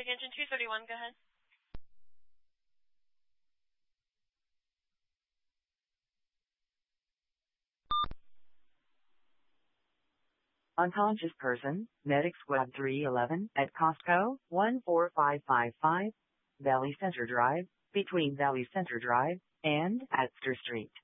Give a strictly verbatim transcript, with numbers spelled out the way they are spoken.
Atlantic Engine two thirty-one, go ahead. Unconscious person, Medic Squad three eleven, at Costco, one four five five five, Valley Center Drive, between Valley Center Drive and Astor Street.